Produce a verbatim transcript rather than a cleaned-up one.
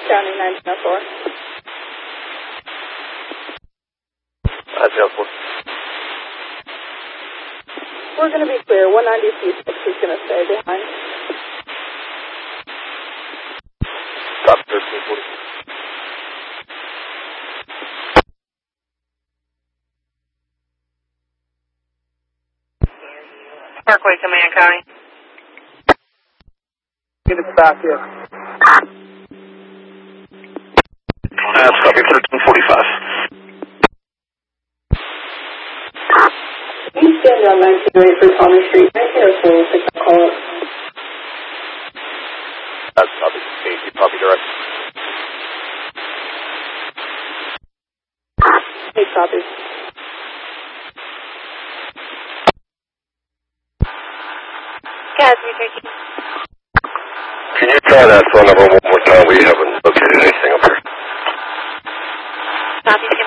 County nineteen oh four. nineteen oh four. We're going to be clear. one ninety C six is going to stay behind. Stop thirteen forty. Parkway Command, County. Get it back here. That's copy thirteen forty-five. You stand on nineteen oh eight for Palmer Street. nineteen oh four will pick up call up. That's copy. Casey, copy direct. Hey, copy. Casby thirteen. Can you try that phone number one more time? We haven't located anything up here. Copy,